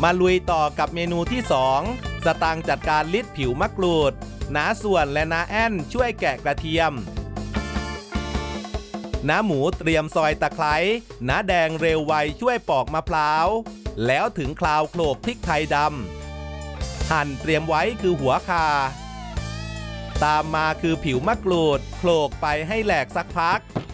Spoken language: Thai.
มาลุยต่อกับเมนูที่2สตางค์จัดการลิดผิวมะกรูดน้าส่วนและน้าแอนช่วยแกะกระเทียมน้าหมูเตรียมซอยตะไคร้น้าแดงเร็วไวช่วยปอกมะพร้าวแล้วถึงคราวโขลกพริกไทยดำหั่นเตรียมไว้คือหัวข่าตามมาคือผิวมะกรูดโขลกไปให้แหลกสักพัก